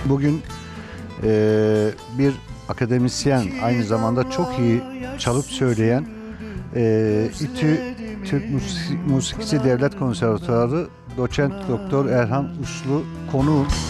Bugün bir akademisyen, aynı zamanda çok iyi çalıp söyleyen İTÜ Türk Musikisi Devlet Konservatuarı Doçent Doktor Erhan Uslu konuğum.